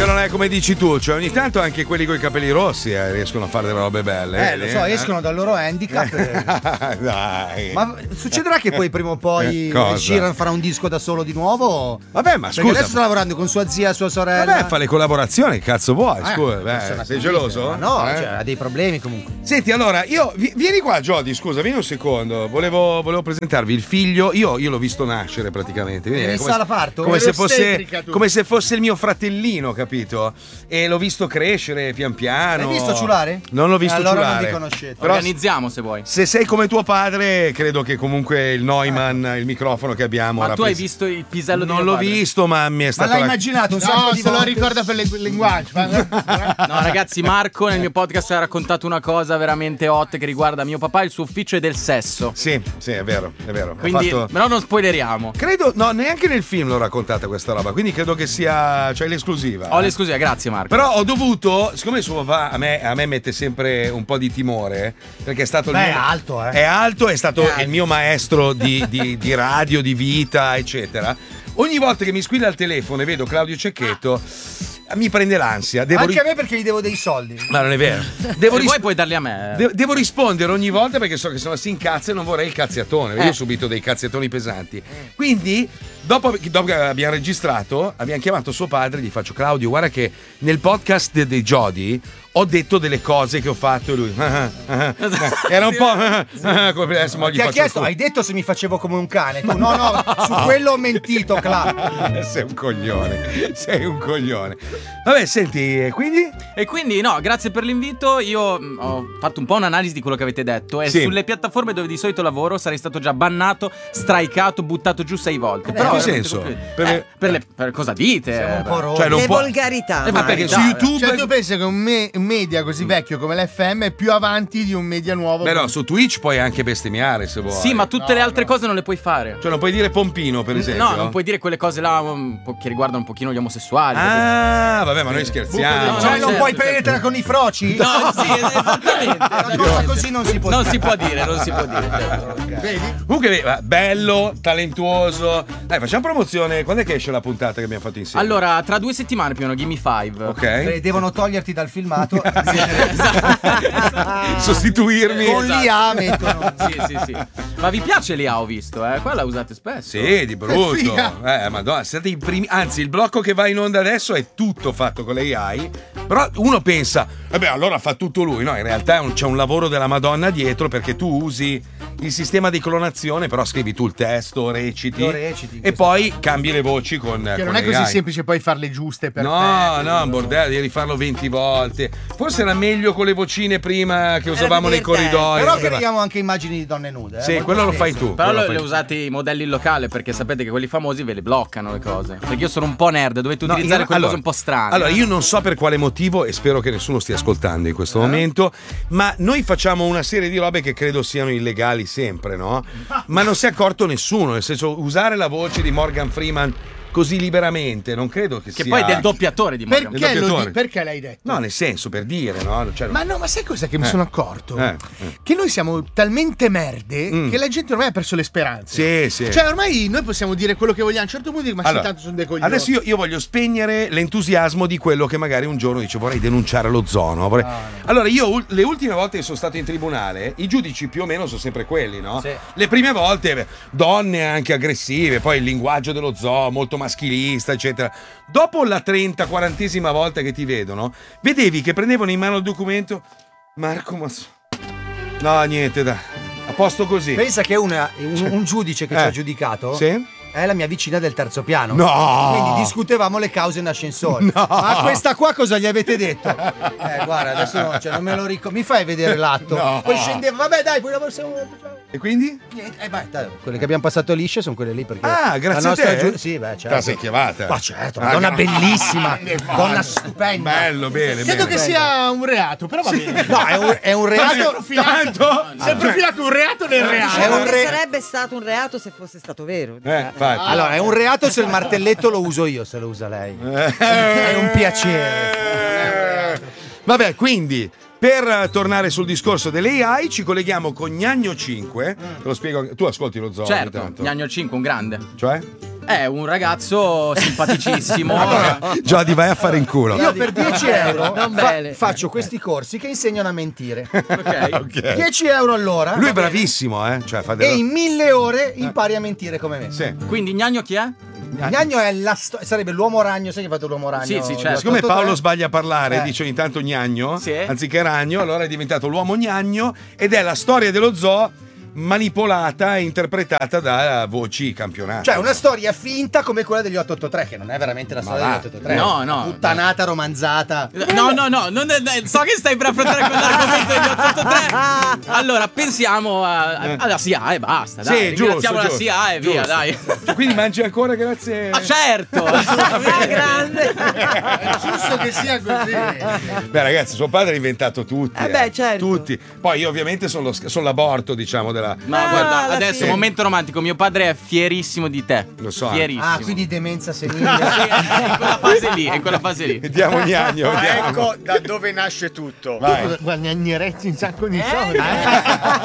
non è come dici tu, cioè ogni tanto anche quelli con i capelli rossi riescono a fare delle robe belle. Lo so, escono dal loro handicap. Dai. Ma succederà che poi prima o poi Sheeran farà un disco da solo di nuovo? Vabbè, ma Perché scusa. adesso sta lavorando con sua zia e sua sorella. Vabbè, fa le collaborazioni, cazzo vuoi? Scusa, sei geloso? Ma no, cioè, ha dei problemi comunque. Senti, allora, vieni qua, Jody, scusa, vieni un secondo. Volevo presentarvi il figlio. Io l'ho visto nascere praticamente. In sala parto? Come se fosse il mio fratellino, capito? E l'ho visto crescere pian piano. L'hai visto ciulare? Non l'ho visto allora ciulare. Non vi conoscete. Però organizziamo se vuoi. Se sei come tuo padre, credo che comunque il Neumann, il microfono che abbiamo. Ma tu hai visto il pisello di Non l'ho visto, ma mi è stato. Ma l'hai immaginato un sacco di se lo volte? ricorda per il linguaggio. No, ragazzi, Marco nel mio podcast ha raccontato una cosa veramente hot che riguarda mio papà e il suo ufficio e del sesso. Sì, è vero. Quindi, però non spoileriamo. Credo, no, neanche nel film l'ho raccontata questa roba, quindi credo che sia, cioè, l'esclusiva. Ho l'esclusiva, grazie Marco. Però ho dovuto, siccome suo papà a me mette sempre un po' di timore, perché è stato è alto, È alto, è stato il mio maestro di radio, di vita, eccetera. Ogni volta che mi squilla il telefono e vedo Claudio Cecchetto, mi prende l'ansia. Anche a me perché gli devo dei soldi. Ma non è vero. Se vuoi puoi darli a me. Devo rispondere ogni volta perché so che se no si incazza e non vorrei il cazziatone. Io ho subito dei cazziatoni pesanti. Quindi, dopo che abbiamo registrato, abbiamo chiamato suo padre e gli faccio: Claudio, guarda che nel podcast dei Jody ho detto delle cose che ho fatto e lui era un po' adesso mo gli Ti ha faccio chiesto, hai detto se mi facevo come un cane? Tu, no, su quello ho mentito, Cla. Sei un coglione. Vabbè, senti, e quindi? E quindi no, grazie per l'invito. Io ho fatto un po' un'analisi di quello che avete detto e sulle piattaforme dove di solito lavoro sarei stato già bannato, straicato, buttato giù 6 volte. Però in che senso? Per cosa dite? Siamo un po' rossi. Cioè, non Le può... volgarità. Ma perché su YouTube Cioè tu pensi che un media così vecchio come l'FM è più avanti di un media nuovo? Beh no, su Twitch puoi anche bestemmiare se vuoi. Sì, ma tutte le altre cose non le puoi fare. Cioè non puoi dire pompino, per esempio. No, non puoi dire quelle cose là che riguardano un pochino gli omosessuali. Ah, vabbè, ma noi scherziamo. Cioè non puoi prendertela con i froci? No, sì, esattamente. Una cosa così non si può Non dire. si può dire, non si può dire. Vedi? Comunque, bello, talentuoso. Dai, facciamo promozione. Quando è che esce la puntata che abbiamo fatto insieme? Allora, tra 2 settimane più o meno, Gimme 5. Ok. Devono toglierti dal filmato. Sostituirmi. Con l'IA mettono. Sì. Ma vi piace l'IA, ho visto, Qua la usate spesso. Sì, di brutto. Madonna, siete i primi. Anzi, il blocco che va in onda adesso è tutto fatto con le AI. Però uno pensa, allora fa tutto lui. No, in realtà c'è un lavoro della Madonna dietro, perché tu usi il sistema di clonazione, però scrivi tu il testo, reciti e poi cambi le voci con. Che con non è così AI. semplice poi farle giuste per No, un bordello, devi rifarlo 20 volte. Forse era meglio con le vocine prima che usavamo nei corridoi. Però creiamo anche immagini di donne nude. Sì, quello lo fai tu. Però quello lo fai le tu. usate i modelli in locale, perché sapete che quelli famosi ve le bloccano le cose. Perché io sono un po' nerd, dovete utilizzare quelle cose un po' strane. Allora, io non so per quale motivo, e spero che nessuno stia ascoltando in questo momento, ma noi facciamo una serie di robe che credo siano illegali sempre, no? Ma non si è accorto nessuno, nel senso, usare la voce di Morgan Freeman così liberamente, non credo che sia. Che poi è del doppiatore di Morgan. Perché l'hai detto? No, nel senso, per dire, no? Cioè, Ma no, ma sai cosa che mi sono accorto? Eh. Che noi siamo talmente merde che la gente ormai ha perso le speranze. Sì. Cioè, ormai noi possiamo dire quello che vogliamo. A un certo punto dico, ma Allora, sì, tanto sono dei coglioni. adesso io voglio spegnere l'entusiasmo di quello che magari un giorno dice vorrei denunciare l'ozono. Allora, io le ultime volte che sono stato in tribunale, i giudici più o meno sono sempre quelli, no? Sì. Le prime volte donne anche aggressive, poi il linguaggio dello zoo molto maschilista, eccetera. Dopo la 30-40esima volta che ti vedono, vedevi che prendevano in mano il documento. Marco, ma no, niente, dai. A posto così. Pensa che un giudice che ci ha giudicato Sì? è la mia vicina del terzo piano. No! Quindi discutevamo le cause in ascensore. No! Ma questa qua cosa gli avete detto? Guarda, adesso non me lo ricordo. Mi fai vedere l'atto? No! Poi scendeva, vabbè dai, poi la possiamo. E quindi? Niente, dai, quelle che abbiamo passato lisce sono quelle lì perché Grazie la nostra a te? sì, beh, certo. Te la sei chiamata. Ma certo, una donna bellissima, donna stupenda. Bello, bene. Credo che sia un reato, però va bene. No, è un reato. Si è profilato un reato nel reato. Diciamo che sarebbe stato un reato se fosse stato vero. Infatti. Allora, è un reato se il martelletto lo uso io, se lo usa lei. È un piacere. Vabbè, quindi per tornare sul discorso delle AI ci colleghiamo con Gnagno 5. Te lo spiego. Tu ascolti lo zoo ogni Certo, tanto. Gnagno 5, un grande. Cioè? È un ragazzo simpaticissimo. Giodi, vai a fare in culo. Io per 10 euro Non bene. faccio questi corsi che insegnano a mentire. Ok. 10 euro all'ora. Lui è va bene? bravissimo, cioè fa E in 1000 ore impari a mentire come me. Sì. Quindi Gnagno chi è? Gnagno è sarebbe l'uomo ragno, sai che ha fatto l'uomo ragno? Sì, sì, certo. Di Siccome 883? Paolo sbaglia a parlare, dice ogni tanto gnagno, Sì. anziché ragno, allora è diventato l'uomo gnagno ed è la storia dello zoo manipolata e interpretata da voci campionate. Cioè una storia finta come quella degli 883, che non è veramente la storia va. degli 883. No, no. Puttanata romanzata. No, so che stai per affrontare quell'argomento degli 883. Allora, pensiamo alla SIA e basta, dai. Sì, Ringraziamo la giusto, SIA e via, giusto. dai. Cioè, quindi mangi ancora grazie. Ma certo! grande. È giusto che sia così. Beh, ragazzi, suo padre ha inventato tutti. beh, certo. Tutti. Poi io ovviamente sono l'aborto, diciamo, della. Ma guarda, alla adesso fine. momento romantico, mio padre è fierissimo di te. Lo so. Fierissimo. Ah, quindi demenza senile. Sì, in quella fase lì. Vediamo gnagno, vediamo. Ecco da dove nasce tutto. Vai. Guarda, Gnagneretti un sacco di soldi.